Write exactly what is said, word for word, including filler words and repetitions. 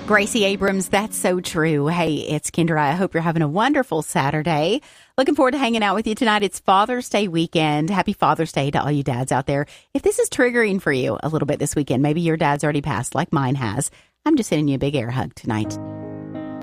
Gracie Abrams, that's so true. Hey, it's Kendra. I hope you're having a wonderful Saturday. Looking forward to hanging out with you tonight. It's Father's Day weekend. Happy Father's Day to all you dads out there. If this is triggering for you a little bit this weekend, maybe your dad's already passed like mine has, I'm just sending you a big air hug tonight.